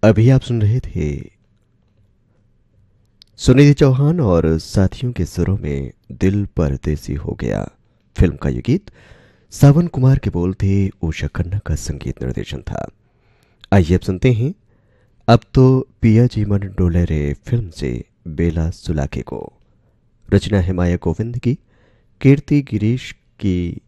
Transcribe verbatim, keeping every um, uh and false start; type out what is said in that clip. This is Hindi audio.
अभी आप सुन रहे थे सुनिधि चौहान और साथियों के सुरों में दिल परदेसी हो गया फिल्म का ये गीत। सावन कुमार के बोल थे, उषा खन्ना का संगीत निर्देशन था। आइए अब सुनते हैं अब तो पिया जी मन डोले रे फिल्म से बेला सुलाखे को। रचना है माया गोविंद की, कीर्ति गिरीश की